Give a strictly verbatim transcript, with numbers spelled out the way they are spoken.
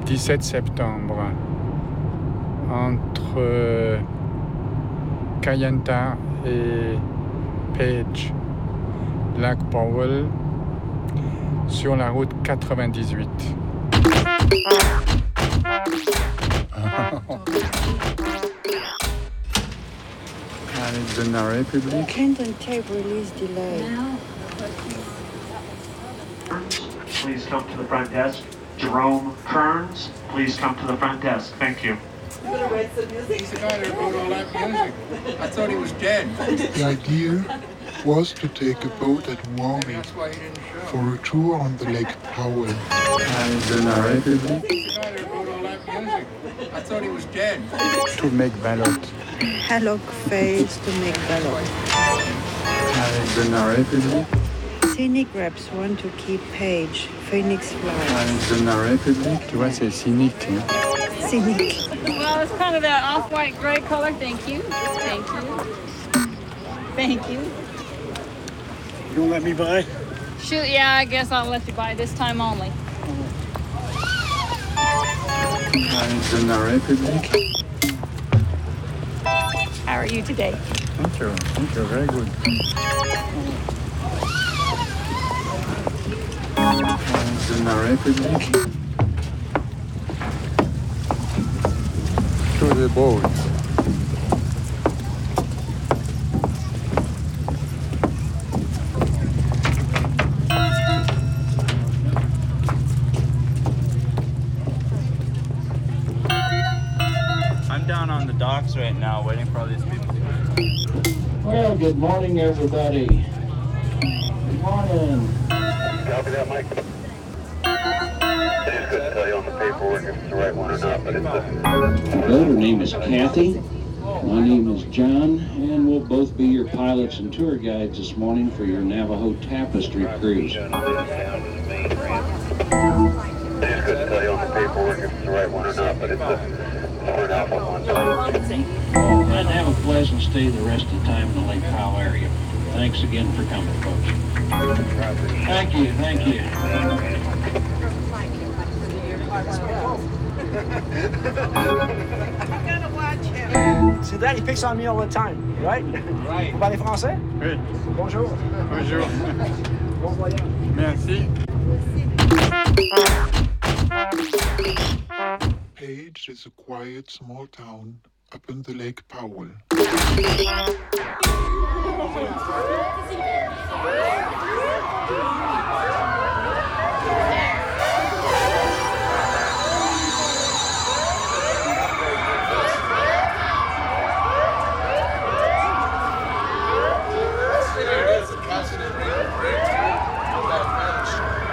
dix-sept septembre, entre Kayenta et Page, Lac Powell, sur la route quatre-vingt-dix-huit. Arizona Republic. Kenton tape release delay. Please come to the front desk. Jerome Kearns, please come to the front desk. Thank you. You better write some music. He's the guy that wrote all that music. I thought he was dead. The idea was to take a boat at Warming for a tour on the Lake Powell. Arizona Republic. He's the guy that wrote all that music. I thought he was dead. To make ballot. Hallock fails to make ballot. Arizona Republic. Scenic reps want to keep Page. Phoenix flies. Arizona Republic. Tu vois, c'est cynique. Hein? Scenic. Well, it's kind of that off-white gray color. Thank you. Thank you. Thank you. You won't let me buy? Shoot, yeah, I guess I'll let you buy this time only. Arizona Republic. How are you today? Thank you. Thank you. Very good. Arizona Republic. To the boat. I'm down on the docks right now waiting for all these people to come. Well, good morning, everybody. Good morning. Copy that, Mike. I just couldn't tell you on the paperwork if it's the right one or not, but it's the... Good. Her name is Kathy. My name is John, and we'll both be your pilots and tour guides this morning for your Navajo Tapestry cruise. I just couldn't tell you on the paperwork if it's the right one or not, but it's the... Or an alpha one. And have a pleasant stay the rest of the time in the Lake Powell area. Thanks again for coming, folks. Thank you, thank you. See that? He picks on me all the time, right? Right. Vous parlez français? Oui. Bonjour. Bonjour. Bon voyage. Merci. Page is a quiet small town up in the Lake Powell.